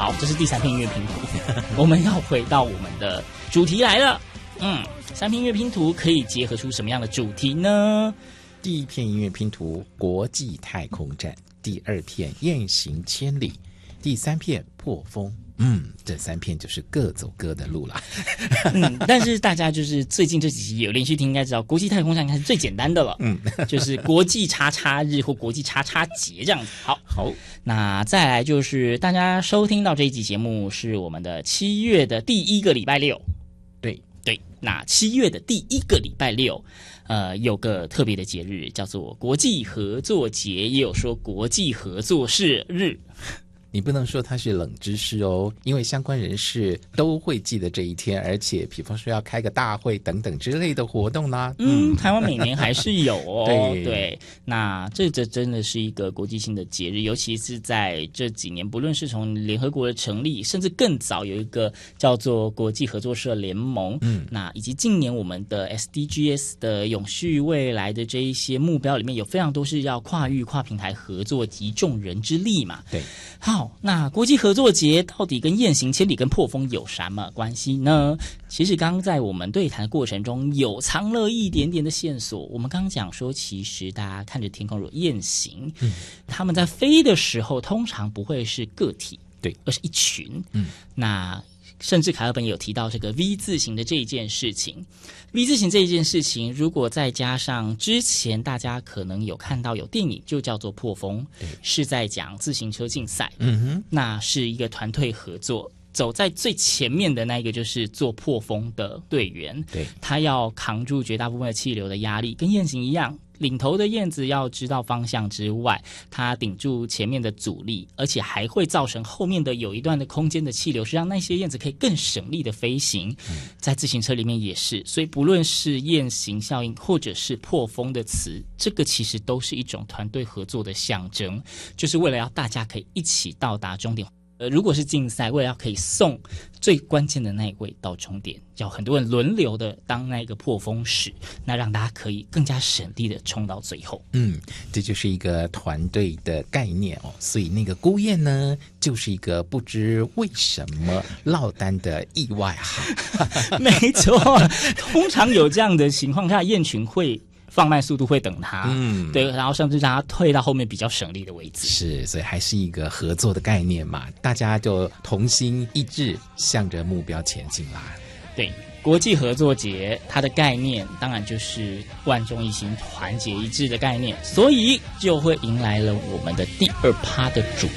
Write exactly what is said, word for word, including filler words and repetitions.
好，这是第三片音乐拼图，我们要回到我们的主题来了。嗯，三片音乐拼图可以结合出什么样的主题呢？ 第一片音乐拼图国际太空站，第二片雁行千里，第三片破风。嗯，这三片就是各走各的路啦。 嗯，但是大家就是最近这几集有连续听，应该知道国际太空站应该是最简单的了。嗯，就是国际叉叉日或国际叉叉节这样子。好， 好， 那再来就是大家收听到这一集节目是我们的七月的第一个礼拜六。 对对，那七月的第一个礼拜六，呃，有个特别的节日叫做国际合作节，也有说国际合作事日。 你不能说它是冷知识哦，因为相关人士都会记得这一天，而且比方说要开个大会等等之类的活动啦。 嗯，台湾每年还是有哦。 对对，那这这真的是一个国际性的节日，尤其是在这几年，不论是从联合国的成立，甚至更早有一个叫做国际合作社联盟，嗯，那以及近年我们的 S D Gs 的永续未来的这一些目标里面，有非常多是要跨域跨平台合作，集众人之力嘛。 对， 好。那国际合作节到底跟雁行千里跟破风有什么关系呢？其实刚刚在我们对谈的过程中有藏了一点点的线索。我们刚刚讲说，其实大家看着天空有雁行，嗯，他们在飞的时候通常不会是个体， 对， 而是一群。嗯，那甚至凯尔本有提到这个 V 字形的这一件事情。V 字形这一件事情，如果再加上之前大家可能有看到有电影，就叫做《破风》，是在讲自行车竞赛。嗯哼，那是一个团队合作。走在最前面的那一个就是做破风的队员，对，他要扛住绝大部分的气流的压力，跟雁行一样。领头的燕子要知道方向之外，它顶住前面的阻力，而且还会造成后面的有一段的空间的气流，是让那些燕子可以更省力的飞行。嗯，在自行车里面也是，所以不论是雁行效应或者是破风的词，这个其实都是一种团队合作的象征，就是为了要大家可以一起到达终点。呃，如果是竞赛，为了要可以送最关键的那一位到终点，要很多人轮流的当那个破风使，那让大家可以更加省力的冲到最后。嗯， 这就是一个团队的概念哦。所以那个孤雁呢，就是一个不知为什么落单的意外哈。 没错，通常有这样的情况下，雁群会放慢速度，会等他，嗯，对，然后甚至让他退到后面比较省力的位置。 是，所以还是一个合作的概念嘛，大家就同心一致，向着目标前进啦。 对，国际合作节它的概念当然就是万众一心、团结一致的概念，所以就会迎来了我们的第二趴的主